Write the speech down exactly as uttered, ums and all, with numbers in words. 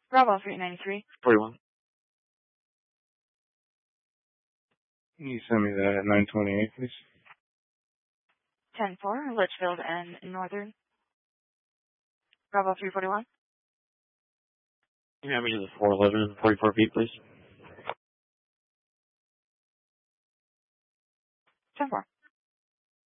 Bravo three ninety-three. forty-one. Can you send me that at nine twenty-eight, please? ten four, Litchfield and Northern. Bravo three forty-one. Can you have me to the four eleven and forty-four feet, please? ten four.